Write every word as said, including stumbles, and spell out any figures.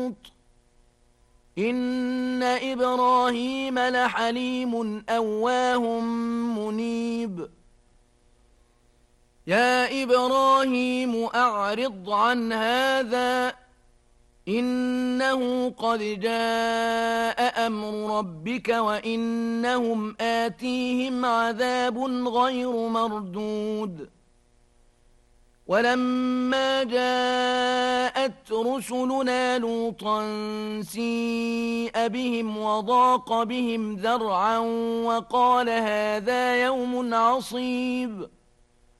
إن إبراهيم لحليم أواه منيب يا إبراهيم أعرض عن هذا إنه قد جاء أمر ربك وإنهم آتيهم عذاب غير مردود ولما جاءت رسلنا لوطا سيء بهم وضاق بهم ذرعا وقال هذا يوم عصيب